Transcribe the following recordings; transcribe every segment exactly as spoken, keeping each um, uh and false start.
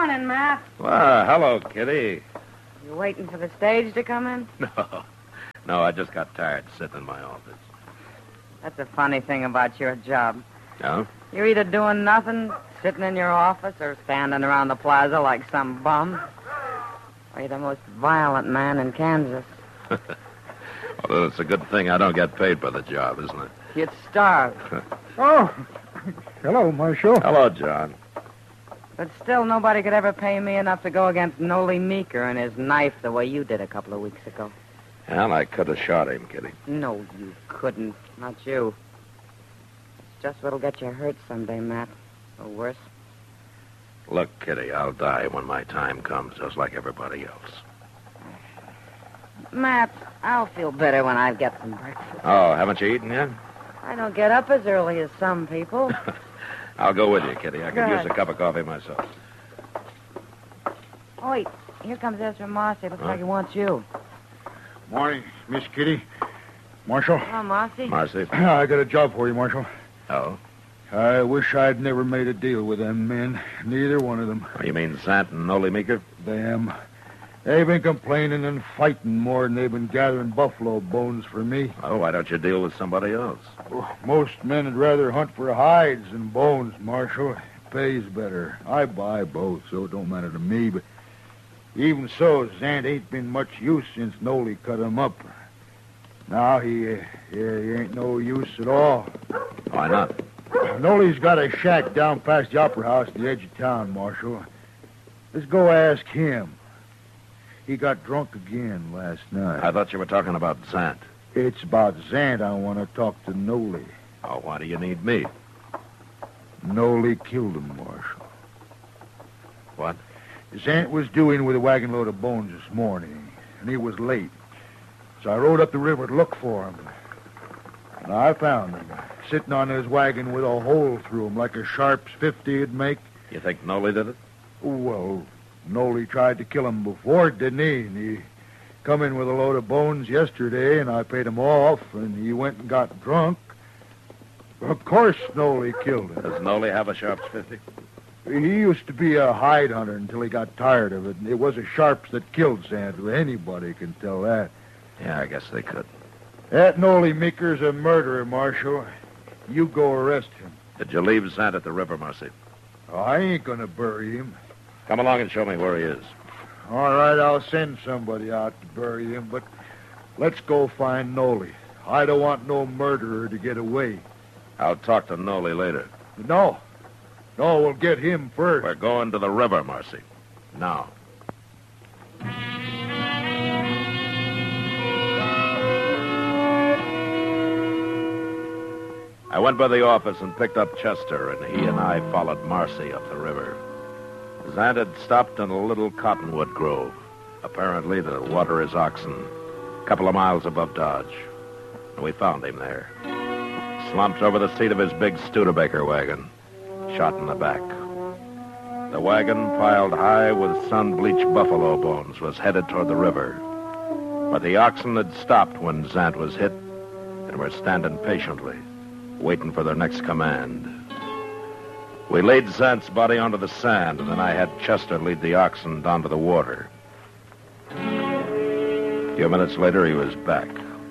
Morning, Matt. Well, hello, Kitty. You waiting for the stage to come in? No. No, I just got tired sitting in my office. That's a funny thing about your job. No? You're either doing nothing, sitting in your office, or standing around the plaza like some bum. Or you're the most violent man in Kansas. Well, it's a good thing I don't get paid for the job, isn't it? You'd starve. Oh, hello, Marshal. Hello, John. But still, nobody could ever pay me enough to go against Noli Meeker and his knife the way you did a couple of weeks ago. Well, I could have shot him, Kitty. No, you couldn't. Not you. It's just what'll get you hurt someday, Matt. Or worse. Look, Kitty, I'll die when my time comes, just like everybody else. Matt, I'll feel better when I get some breakfast. Oh, haven't you eaten yet? I don't get up as early as some people. I'll go with you, Kitty. I could Good. use a cup of coffee myself. Oh, wait. Here comes Ezra Marcy. Looks Huh? like he wants you. Morning, Miss Kitty. Marshal. Oh, Marcy. Marcy? I got a job for you, Marshal. Oh? I wish I'd never made a deal with them men. Neither one of them. Oh, you mean Sant and Noli Meeker? Them. They've been complaining and fighting more than they've been gathering buffalo bones for me. Oh, why don't you deal with somebody else? Most men would rather hunt for hides than bones, Marshal. It pays better. I buy both, so it don't matter to me. But even so, Zant ain't been much use since Noli cut him up. Now he, uh, he ain't no use at all. Why not? Noli's got a shack down past the Opera House at the edge of town, Marshal. Let's go ask him. He got drunk again last night. I thought you were talking about Sant. It's about Zant I want to talk to Noli. Oh, why do you need me? Noli killed him, Marshal. What? Zant was due in with a wagon load of bones this morning, and he was late. So I rode up the river to look for him. And I found him, sitting on his wagon with a hole through him like a Sharps fifty would make. You think Noli did it? Well, Noli tried to kill him before, didn't he? And he come in with a load of bones yesterday, and I paid him off, and he went and got drunk. Of course Noli killed him. Does Noli have a Sharps fifty? He used to be a hide hunter until he got tired of it. And it was a Sharps that killed Santa. Anybody can tell that. Yeah, I guess they could. That Noli Meeker's a murderer, Marshal. You go arrest him. Did you leave Sant at the river, Marcy? Oh, I ain't gonna bury him. Come along and show me where he is. All right, I'll send somebody out to bury him, but let's go find Noli. I don't want no murderer to get away. I'll talk to Noli later. No. No, we'll get him first. We're going to the river, Marcy. Now. I went by the office and picked up Chester, and he and I followed Marcy up the river. Zant had stopped in a little cottonwood grove, apparently to water his oxen, a couple of miles above Dodge. And we found him there, slumped over the seat of his big Studebaker wagon, shot in the back. The wagon, piled high with sun-bleached buffalo bones, was headed toward the river. But the oxen had stopped when Zant was hit and were standing patiently, waiting for their next command. We laid Zant's body onto the sand, and then I had Chester lead the oxen down to the water. A few minutes later, he was back.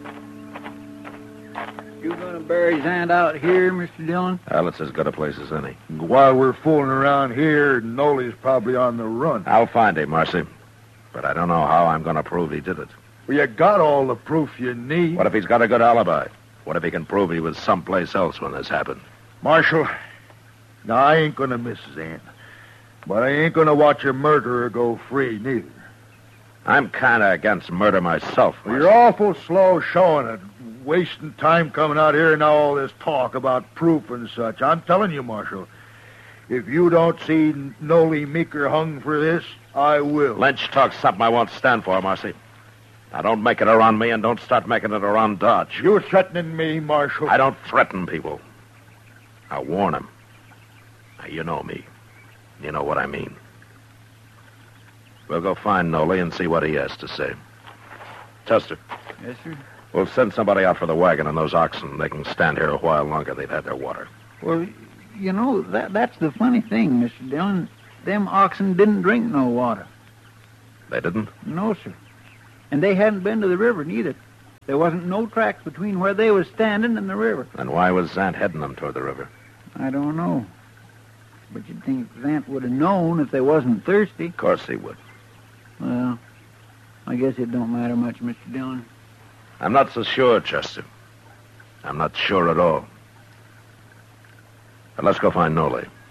You gonna bury Zant out here, Mister Dillon? Well, it's as good a place as any. While we're fooling around here, Noli's probably on the run. I'll find him, Marcy. But I don't know how I'm going to prove he did it. Well, you got all the proof you need. What if he's got a good alibi? What if he can prove he was someplace else when this happened? Marshal, now I ain't gonna miss Zant. But I ain't gonna watch a murderer go free, neither. I'm kind of against murder myself. Well, you're awful slow showing it. Wasting time coming out here and now all this talk about proof and such. I'm telling you, Marshal, if you don't see Noli Meeker hung for this, I will. Lynch talks something I won't stand for, Marcy. Now, don't make it around me and don't start making it around Dodge. You're threatening me, Marshal. I don't threaten people. I warn them. Now, you know me. You know what I mean. We'll go find Noli and see what he has to say. Chester. Yes, sir. We'll send somebody out for the wagon and those oxen. They can stand here a while longer. They've had their water. Well, you know, that that's the funny thing, Mister Dillon. them oxen didn't drink no water. They didn't? No, sir. And they hadn't been to the river, neither. There wasn't no tracks between where they was standing and the river. Then why was Zant heading them toward the river? I don't know. But you'd think Zant would have known if they wasn't thirsty. Of course he would. Well, I guess it don't matter much, Mister Dillon. I'm not so sure, Chester. I'm not sure at all. But let's go find Nolay.